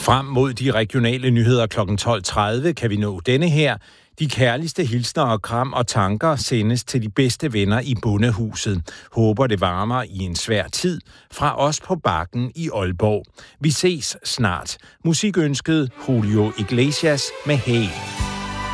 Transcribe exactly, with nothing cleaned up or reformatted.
Frem mod de regionale nyheder klokken tolv tredive kan vi nå denne her. De kærligste hilsner og kram og tanker sendes til de bedste venner i bondehuset. Håber det varmer i en svær tid. Fra os på Bakken i Aalborg. Vi ses snart. Musikønsket Julio Iglesias med Hey.